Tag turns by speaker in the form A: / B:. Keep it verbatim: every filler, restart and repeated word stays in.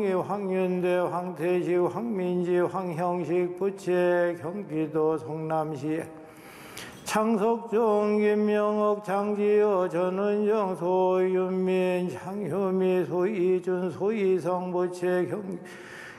A: 황윤대, 황태식, 황민지, 황형식, 부채, 경기도 성남시. 창석종, 김명옥, 장지호, 전은정, 소윤민, 장효미, 소이준, 소이성, 부채, 경